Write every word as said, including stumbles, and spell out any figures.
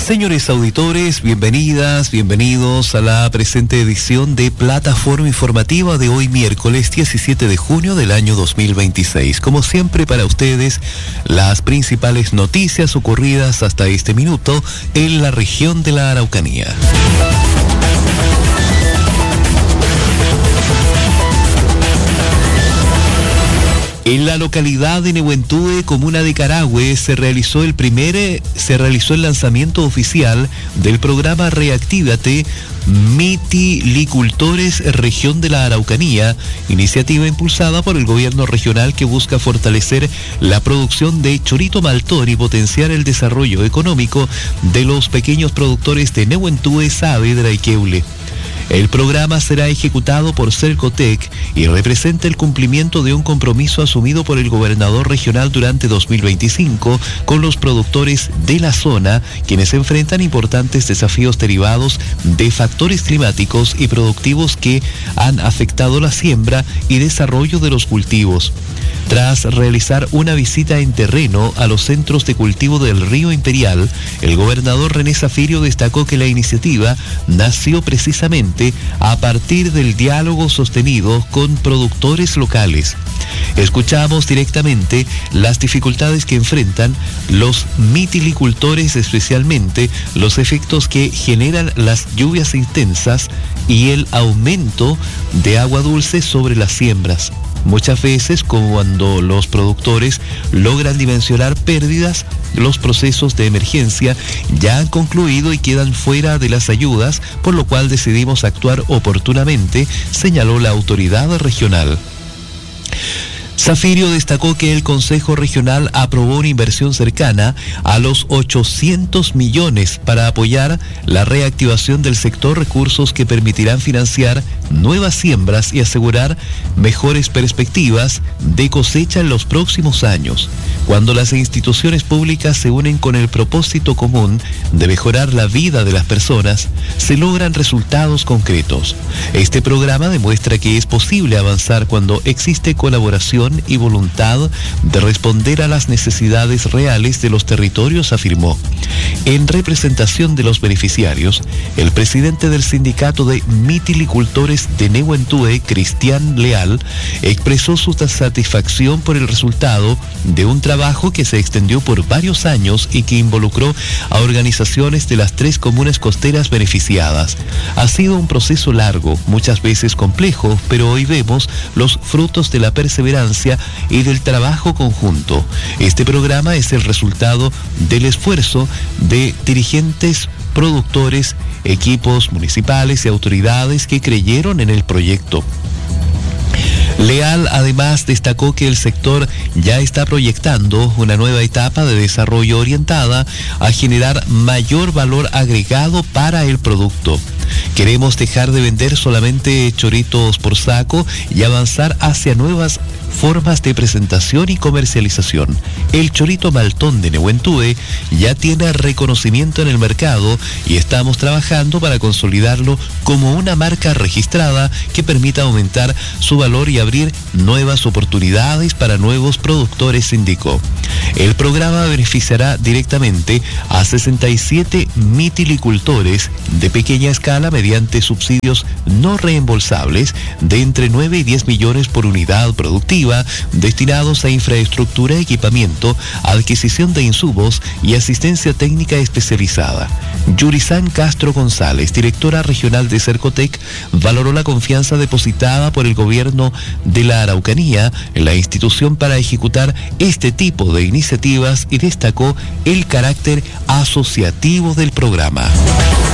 Señores auditores, bienvenidas, bienvenidos a la presente edición de Plataforma Informativa de hoy miércoles diecisiete de junio del año dos mil veintiséis. Como siempre para ustedes, las principales noticias ocurridas hasta este minuto en la región de la Araucanía. En la localidad de Nehuentúe, comuna de Carahue, se realizó el primer, se realizó el lanzamiento oficial del programa Reactívate Mitilicultores Región de la Araucanía, iniciativa impulsada por el gobierno regional que busca fortalecer la producción de chorito maltón y potenciar el desarrollo económico de los pequeños productores de Nehuentúe, Saavedra y Queule. El programa será ejecutado por Cercotec y representa el cumplimiento de un compromiso asumido por el gobernador regional durante dos mil veinticinco con los productores de la zona, quienes enfrentan importantes desafíos derivados de factores climáticos y productivos que han afectado la siembra y desarrollo de los cultivos. Tras realizar una visita en terreno a los centros de cultivo del Río Imperial, el gobernador René Zafirio destacó que la iniciativa nació precisamente a partir del diálogo sostenido con productores locales. Escuchamos directamente las dificultades que enfrentan los mitilicultores, especialmente los efectos que generan las lluvias intensas y el aumento de agua dulce sobre las siembras. Muchas veces, como cuando los productores logran dimensionar pérdidas, los procesos de emergencia ya han concluido y quedan fuera de las ayudas, por lo cual decidimos actuar oportunamente, señaló la autoridad regional. Zafirio destacó que el Consejo Regional aprobó una inversión cercana a los ochocientos millones para apoyar la reactivación del sector, recursos que permitirán financiar nuevas siembras y asegurar mejores perspectivas de cosecha en los próximos años. Cuando las instituciones públicas se unen con el propósito común de mejorar la vida de las personas, se logran resultados concretos. Este programa demuestra que es posible avanzar cuando existe colaboración y voluntad de responder a las necesidades reales de los territorios, afirmó. En representación de los beneficiarios, el presidente del sindicato de mitilicultores de Nehuentúe, Cristian Leal, expresó su satisfacción por el resultado de un trabajo que se extendió por varios años y que involucró a organizaciones de las tres comunas costeras beneficiadas. Ha sido un proceso largo, muchas veces complejo, pero hoy vemos los frutos de la perseverancia y del trabajo conjunto. Este programa es el resultado del esfuerzo de dirigentes, productores, equipos municipales y autoridades que creyeron en el proyecto. Leal además destacó que el sector ya está proyectando una nueva etapa de desarrollo orientada a generar mayor valor agregado para el producto. Queremos dejar de vender solamente choritos por saco y avanzar hacia nuevas formas de presentación y comercialización. El chorito maltón de Nehuentúe ya tiene reconocimiento en el mercado y estamos trabajando para consolidarlo como una marca registrada que permita aumentar su valor y abrir nuevas oportunidades para nuevos productores, indicó. El programa beneficiará directamente a sesenta y siete mitilicultores de pequeña escala mediante subsidios no reembolsables de entre nueve y diez millones por unidad productiva, destinados a infraestructura, equipamiento, adquisición de insumos y asistencia técnica especializada. Yurizán Castro González, directora regional de Cercotec, valoró la confianza depositada por el gobierno de la Araucanía en la institución para ejecutar este tipo de iniciativas y destacó el carácter asociativo del programa.